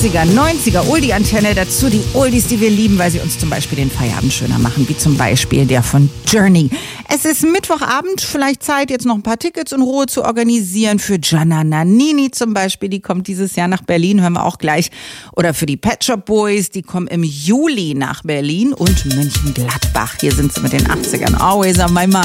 80er, 90er, Oldie-Antenne, dazu die Oldies, die wir lieben, weil sie uns zum Beispiel den Feierabend schöner machen, wie zum Beispiel der von Journey. Es ist Mittwochabend, vielleicht Zeit, jetzt noch ein paar Tickets in Ruhe zu organisieren für Gianna Nannini zum Beispiel, die kommt dieses Jahr nach Berlin, hören wir auch gleich. Oder für die Pet Shop Boys, die kommen im Juli nach Berlin und Mönchengladbach. Hier sind sie mit den 80ern, Always on my mind.